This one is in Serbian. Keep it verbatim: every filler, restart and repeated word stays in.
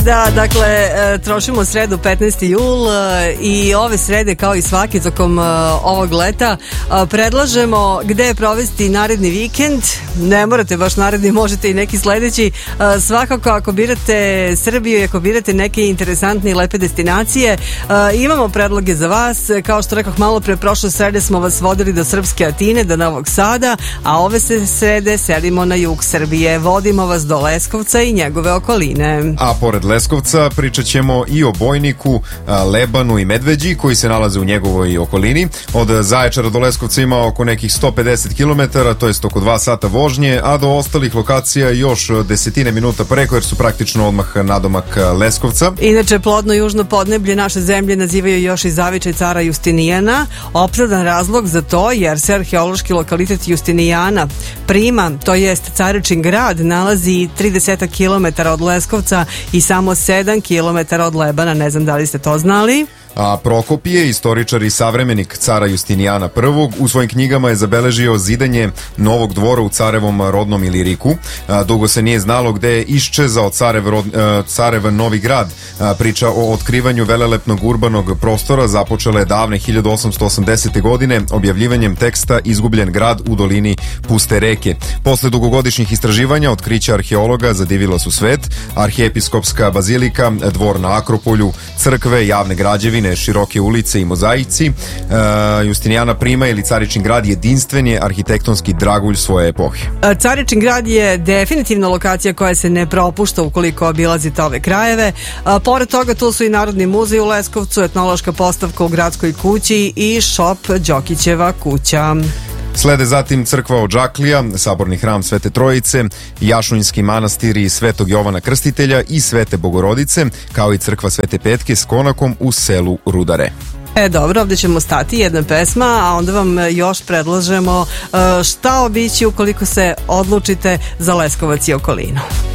Da, dakle, trošimo sredu petnaesti jul i ove srede kao i svaki tokom ovog leta predlažemo gde je provesti naredni vikend. Ne morate baš naredni, možete i neki sledeći. Svakako ako birate Srbiju i ako birate neke interesantne i lepe destinacije, imamo predloge za vas. Kao što rekoh malo pre, prošle srede smo vas vodili do Srpske Atine, do Novog Sada, a ove se srede selimo na jug Srbije. Vodimo vas do Leskovca i njegove okoline. A pored Leskovca pričat ćemo i o Bojniku, Lebanu i Medveđi koji se nalaze u njegovoj okolini. Od Zaječara do Leskovca ima oko nekih sto pedeset kilometara, to jest oko dva sata vožnje, a do ostalih lokacija još desetine minuta preko, jer su praktično odmah nadomak Leskovca. Inače, plodno južno podneblje naše zemlje nazivaju još i zavičaj cara Justinijana. Opravdan razlog za to jer se arheološki lokalitet Justinijana Prima, to jest Caričin grad, nalazi trideset kilometara od Leskovca i samo sedam kilometara od Lebana. Ne znam da li ste to znali. A Prokopije, istoričar i savremenik cara Justinijana prvog, u svojim knjigama je zabeležio zidanje novog dvora u carevom rodnom Iliriku. A, dugo se nije znalo gde je iščezao carev, rod, a, carev Novi grad. A, priča o otkrivanju velelepnog urbanog prostora započela je davne hiljadu osamsto osamdesete. godine objavljivanjem teksta Izgubljen grad u dolini Puste reke. Posle dugogodišnjih istraživanja otkrića arheologa zadivila su svet. Arhijepiskopska bazilika, dvor na Akropolju, crkve, javne građevine, široke ulice i mozaici. Uh, Justinijana Prima ili Caričin grad jedinstven je arhitektonski dragulj svoje epohe. Caričin grad je definitivno lokacija koja se ne propušta ukoliko obilazite ove krajeve. A, pored toga tu su i Narodni muzej u Leskovcu, etnološka postavka u Gradskoj kući i šop Đokićeva kuća. Slede zatim crkva Odžaklija, saborni hram Svete Trojice, Jašunjski manastir i Svetog Jovana Krstitelja i Svete Bogorodice, kao i crkva Svete Petke s konakom u selu Rudare. E, dobro, ovdje ćemo stati, jedna pesma, a onda vam još predlažemo šta obići ukoliko se odlučite za Leskovac i okolinu.